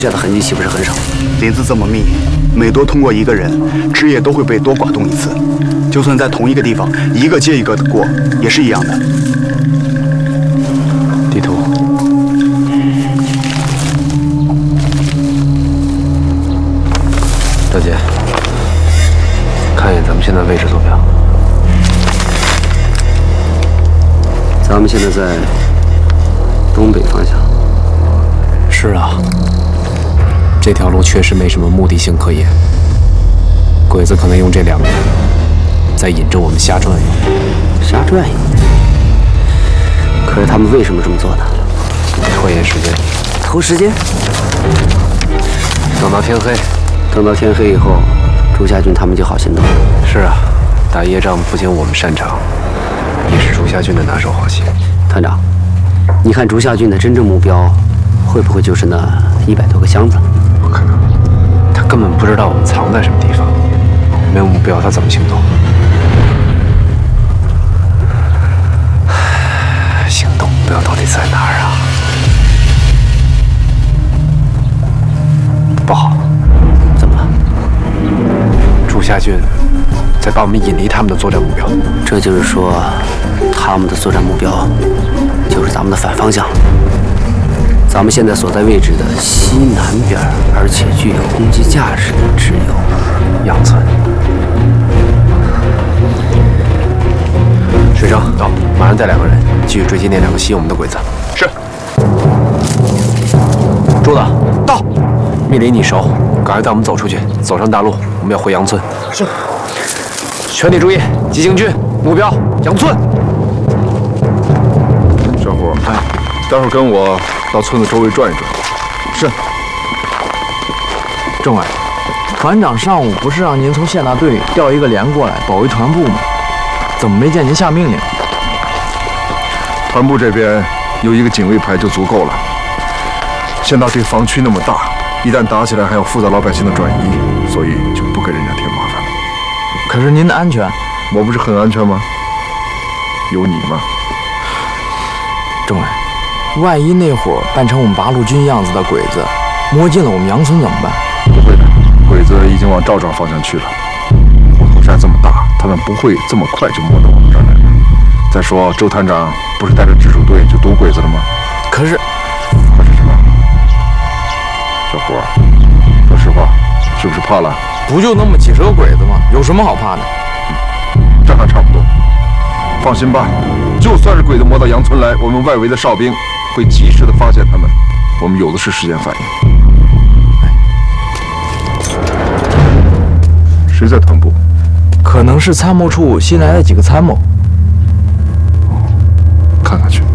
下的痕迹岂不是很少？ 林子这么密，每多通过一个人，枝叶都会被多刮动一次。就算在同一个地方，一个接一个的过，也是一样的。 地图。大姐，看一眼咱们现在位置坐标。咱们现在在东北方向。是啊。 这条路确实没什么目的性可言，鬼子可能用这2年在引着我们瞎转悠。瞎转悠？可是他们为什么这么做呢？拖延时间。拖时间？等到天黑。等到天黑以后，朱夏军他们就好行动了。是啊，打夜仗不仅我们擅长，也是朱夏军的拿手好戏。团长，你看朱夏军的真正目标，会不会就是那100多个箱子？ 不可能， 他根本不知道我们藏在什么地方，没有目标，他怎么行动？行动目标到底在哪儿啊？不好，怎么了？朱夏军在把我们引离他们的作战目标。这就是说，他们的作战目标就是咱们的反方向。 咱们现在所在位置的西南边，而且具有攻击价值的只有杨村。水生到，马上带2个人继续追击那2个袭我们的鬼子。 是。 朱子到，密林你熟，赶快带我们走出去，走上大路，我们要回杨村。是。全体注意，急行军，目标杨村。 小虎，待会儿跟我。 到村子周围转一转。是。 政委，团长上午不是让您从县大队调一个连过来保卫团部吗？怎么没见您下命令？ 团部这边有1个警卫排就足够了。县大队防区那么大，一旦打起来还有负责老百姓的转移，所以就不给人家添麻烦了。 可是您的安全， 我不是很安全吗？有你吗？ 政委。 万一那伙扮成我们八路军样子的鬼子摸进了我们杨村怎么办？ 不会的，鬼子已经往赵庄方向去了。虎头山这么大，他们不会这么快就摸到我们这儿来了。再说，周团长不是带着直属队就堵鬼子了吗？ 可是什么？小伙，说实话，是不是怕了？ 不就那么几10个鬼子吗？有什么好怕的？ 这还差不多。放心吧，就算是鬼子摸到杨村来，我们外围的哨兵。 会及时的发现他们，我们有的是时间反应。谁在团部？ 可能是参谋处新来的几个参谋。 看看去。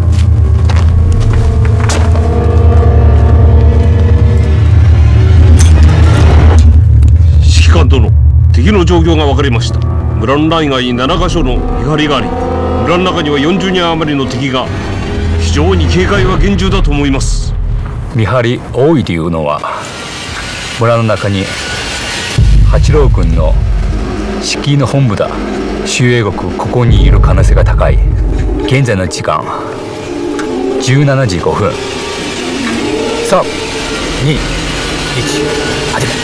指揮官殿、敵の状況が分かりました。村の内外7カ所の見張りがあり、村の中には40人余りの敵が。 非常に警戒は厳重だと思います。 見張り多いというのは村の中に八郎軍の敷居の本部だ。周英国ここにいる可能性が高い。現在の時間17時5分。3、2、1、始め。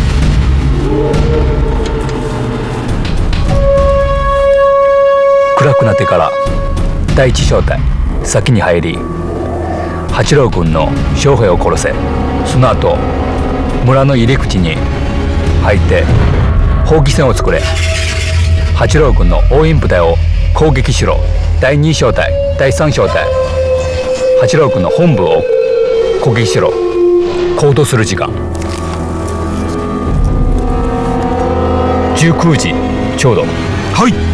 暗くなってから第一小隊。 先に入り八郎軍の将兵を殺せ。その後村の入り口に入って砲撃戦を作れ。八郎軍の応援部隊を攻撃しろ。第2小隊第3小隊八郎軍の本部を攻撃しろ。行動する時間19時ちょうど。 はい。